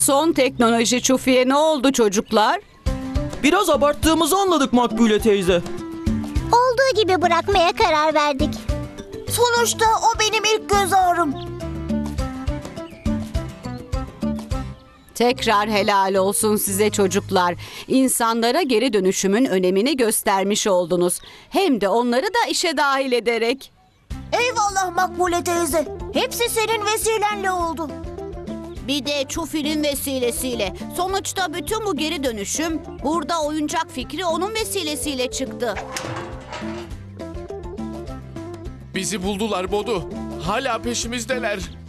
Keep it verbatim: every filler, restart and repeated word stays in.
Son teknoloji Çufi'ye ne oldu çocuklar? Biraz abarttığımızı anladık Makbule teyze. Olduğu gibi bırakmaya karar verdik. Sonuçta o benim ilk göz ağrım. Tekrar helal olsun size çocuklar. İnsanlara geri dönüşümün önemini göstermiş oldunuz. Hem de onları da işe dahil ederek. Eyvallah Makbule teyze. Hepsi senin vesilenle oldu. Bir de Çufi'nin vesilesiyle. Sonuçta bütün bu geri dönüşüm burada oyuncak fikri onun vesilesiyle çıktı. Bizi buldular Bodu. Hala peşimizdeler.